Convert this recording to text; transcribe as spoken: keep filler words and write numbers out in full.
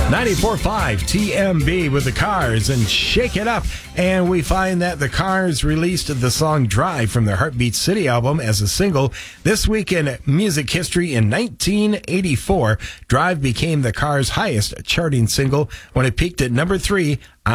ninety-four point five T M B with the Cars and Shake It Up. And we find that the Cars released the song Drive from their Heartbeat City album as a single. This week in music history, in nineteen eighty-four, Drive became the Cars' highest charting single when it peaked at number three